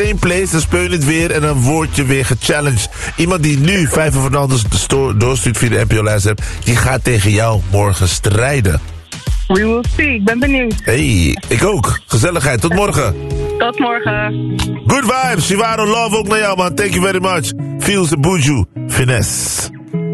same place, dan speel je het weer en dan word je weer gechallenged. Iemand die nu 5 van Fernandes doorstuurt via de NPO-lijst hebt, die gaat tegen jou morgen strijden. We will see, ik ben benieuwd. Hey, ik ook. Gezelligheid, tot morgen. Tot morgen. Good vibes, Shivaro, love ook naar jou man, thank you very much. Feels the Buju, finesse.